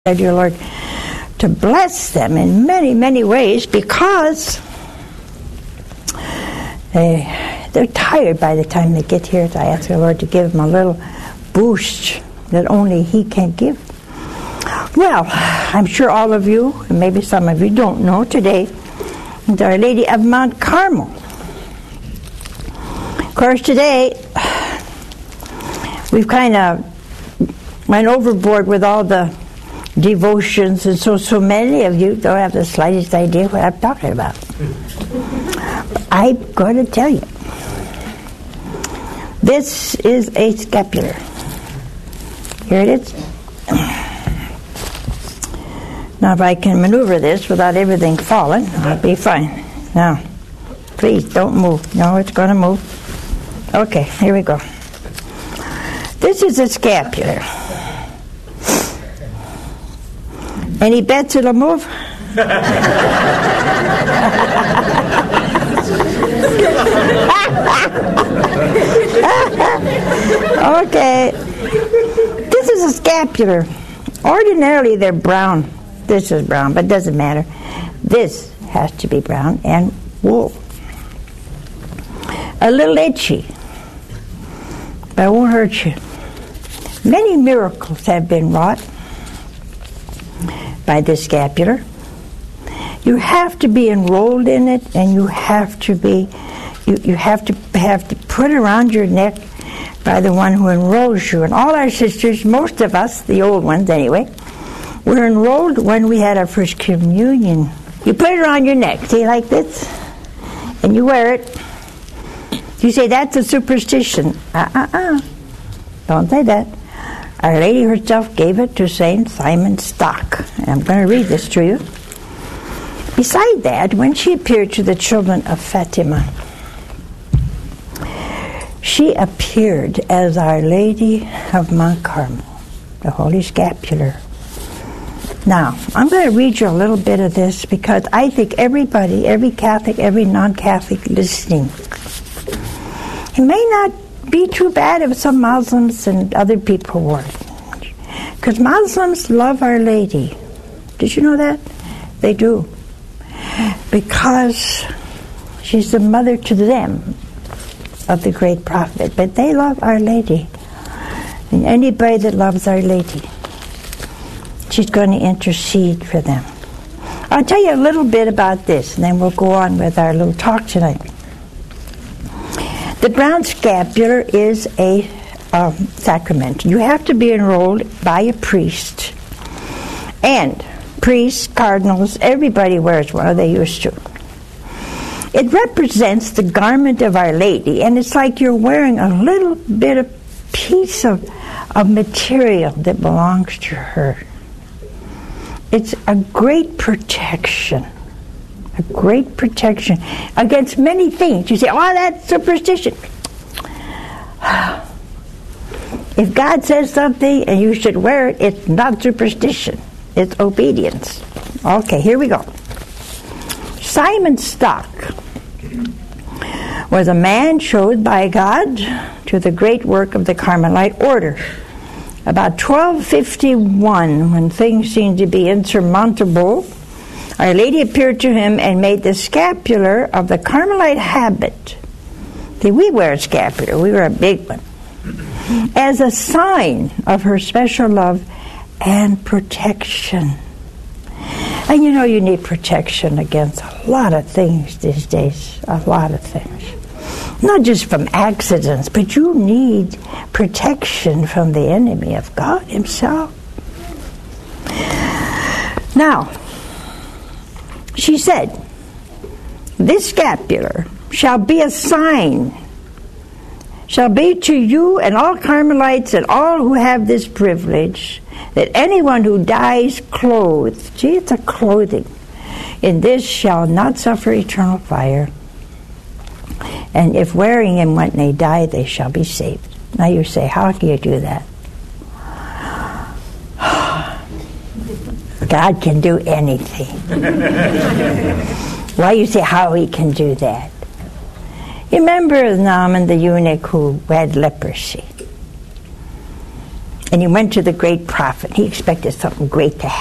Dear Lord, to bless them in many, many ways, because they're tired by the time they get here. So I ask the Lord to give them a little boost that only He can give. Well, I'm sure all of you, and maybe some of you don't know, today is Our Lady of Mount Carmel. Of course, today we've kind of went overboard with all the devotions, and so many of you don't have the slightest idea what I'm talking about. I'm going to tell you. This is a scapular. Here it is. Now, if I can maneuver this without everything falling, I'll be fine. Now, please don't move. No, it's going to move. Okay, here we go. This is a scapular. Any bets it'll move? Okay. This is a scapular. Ordinarily they're brown. This is brown, but it doesn't matter. This has to be brown and wool. A little itchy, but it won't hurt you. Many miracles have been wrought by this scapular. You have to be enrolled in it, and you have to be you have to put around your neck by the one who enrolls you. And all our sisters, most of us, the old ones anyway, were enrolled when we had our first communion. You put it around your neck, see, like this, and you wear it. You say, that's a superstition. Don't say that. Our Lady herself gave it to St. Simon Stock. And I'm going to read this to you. Beside that, when she appeared to the children of Fatima, she appeared as Our Lady of Mount Carmel, the Holy Scapular. Now, I'm going to read you a little bit of this because I think everybody, every Catholic, every non-Catholic listening, it may not be too bad if some Muslims and other people were. Because Muslims love Our Lady. Did you know that? They do. Because she's the mother to them of the great prophet. But they love Our Lady. And anybody that loves Our Lady, she's going to intercede for them. I'll tell you a little bit about this, and then we'll go on with our little talk tonight. The brown scapular is a sacrament. You have to be enrolled by a priest. And priests, cardinals, everybody wears one, or they used to. It represents the garment of Our Lady, and it's like you're wearing a little bit of piece of material that belongs to her. It's a great protection. A great protection against many things. You say, oh, that's superstition. If God says something and you should wear it, it's not superstition. It's obedience. Okay, here we go. Simon Stock was a man chosen by God to the great work of the Carmelite order. About 1251, when things seemed to be insurmountable, Our Lady appeared to him and made the scapular of the Carmelite habit. See, we wear a scapular. We wear a big one. As a sign of her special love and protection. And you know you need protection against a lot of things these days. A lot of things. Not just from accidents, but you need protection from the enemy of God Himself. Now, she said, this scapular shall be a sign, shall be to you and all Carmelites and all who have this privilege, that anyone who dies clothed, see, it's a clothing, in this shall not suffer eternal fire. And if wearing him when they die, they shall be saved. Now you say, how can you do that? God can do anything. Why you say how He can do that? You remember Naaman the eunuch who had leprosy. And he went to the great prophet. He expected something great to happen.